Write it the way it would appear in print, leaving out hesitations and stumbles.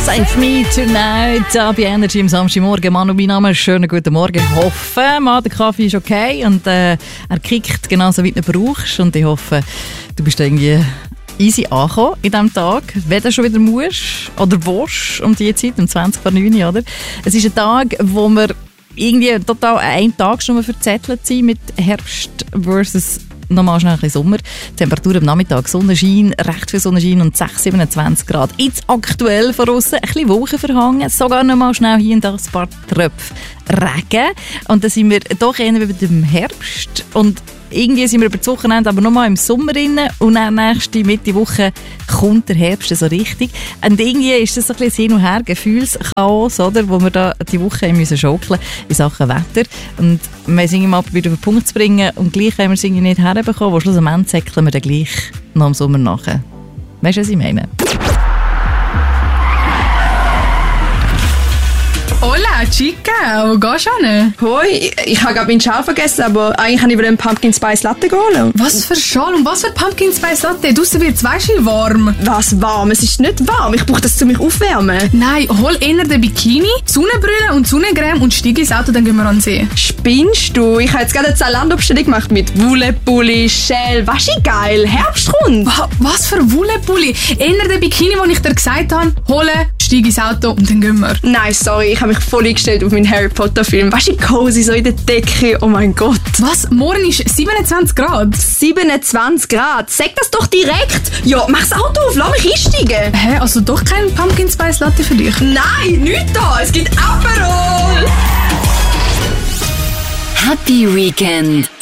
Save Me Tonight, da bei Energy am Samstagmorgen. Manu, mein Name, schönen guten Morgen. Ich hoffe, Mann, der Kaffee ist okay und er kickt genauso wie du ihn brauchst. Und ich hoffe, du bist irgendwie easy angekommen in diesem Tag, wenn du schon wieder musst oder willst um diese Zeit, um 20:09 Uhr, oder? Es ist ein Tag, wo wir irgendwie total einen Tag schon mal verzettelt sind mit Herbst versus nochmal schnell ein bisschen Sommer. Temperatur am Nachmittag, Sonnenschein, recht viel Sonnenschein und 26 Grad. Jetzt aktuell von aussen ein bisschen Wolken verhangen, sogar nochmal schnell hier und da ein paar Tröpfe Regen. Und dann sind wir doch eher wie bei dem Herbst. Und irgendwie sind wir über das Wochenende aber nochmal im Sommer rein und dann nächste Mitte Woche kommt der Herbst so richtig. Und irgendwie ist das so ein bisschen Hin und Her, Gefühlschaos, oder, wo wir da die Woche müssen schaukeln in Sachen Wetter. Und wir sind mal probiert, auf den Punkt zu bringen und gleich haben wir es irgendwie nicht herbekommen, wo schlussendlich säckeln wir dann gleich noch im Sommer nachher. Weißt du, was ich meine? Hola, Chica, wo gehst du hin? Hoi, ich habe gerade meinen Schal vergessen, aber eigentlich wollte ich einen Pumpkin Spice Latte holen. Was für Schal und was für Pumpkin Spice Latte? Draussen wird es weißt du warm. Was warm? Es ist nicht warm. Ich brauche das, um mich aufwärmen. Nein, hol eher den Bikini, Sonnenbrille und Sonnencreme und steig ins Auto, dann gehen wir an den See. Spinnst du? Ich habe jetzt gerade eine Zalando-Bestellung gemacht mit Wolle-Pulli, Shell, waschi geil, Herbstrund. Was für Wolle-Pulli? Eher den Bikini, den ich dir gesagt habe, holen, steig ins Auto und dann gehen wir. Nein, sorry, ich habe mich voll eingestellt auf meinen Harry Potter Film. Waschi cozy, so in der Decke, oh mein Gott. Was? Morgen ist 27 Grad? 27 Grad? Sag das doch direkt. Ja, mach das Auto auf, lass mich einsteigen. Hä, also doch kein Pumpkin Spice Latte für dich? Nein, nicht da, es gibt Aperol. Happy Weekend.